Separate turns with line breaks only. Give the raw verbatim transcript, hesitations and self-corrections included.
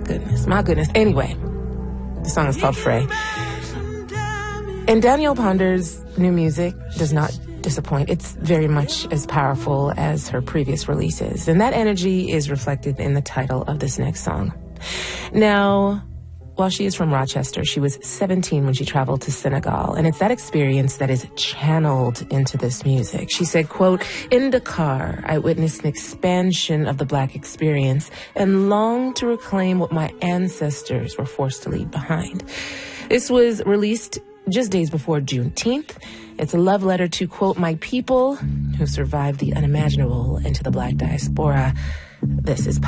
goodness, my goodness. Anyway, the song is called Frey. And Danielle Ponder's new music does not disappoint. It's very much as powerful as her previous releases. And that energy is reflected in the title of this next song. Now, while she is from Rochester, she was seventeen when she traveled to Senegal, and it's that experience that is channeled into this music. She said, quote, "In Dakar, I witnessed an expansion of the Black experience and longed to reclaim what my ancestors were forced to leave behind." This was released just days before Juneteenth. It's a love letter to, quote, "my people who survived the unimaginable and to the Black diaspora." This is